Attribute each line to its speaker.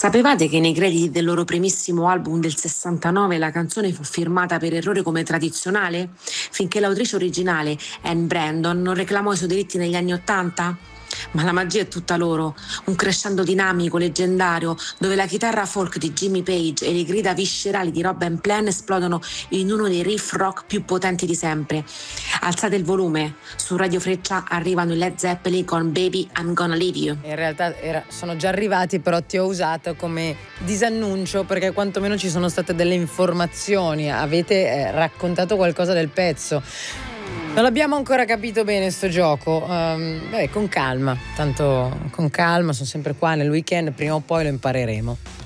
Speaker 1: Sapevate che nei crediti del loro primissimo album del 69 la canzone fu firmata per errore come tradizionale? Finché l'autrice originale, Anne Brandon, non reclamò i suoi diritti negli anni Ottanta? Ma la magia è tutta loro, un crescendo dinamico, leggendario, dove la chitarra folk di Jimmy Page e le grida viscerali di Robin Plant esplodono in uno dei riff rock più potenti di sempre. Alzate il volume, su Radio Freccia arrivano i Led Zeppelin con Baby I'm Gonna Leave You.
Speaker 2: In realtà sono già arrivati, però ti ho usato come disannuncio perché quantomeno ci sono state delle informazioni, avete raccontato qualcosa del pezzo. Non abbiamo ancora capito bene sto gioco, con calma, tanto con calma, sono sempre qua nel weekend, prima o poi lo impareremo.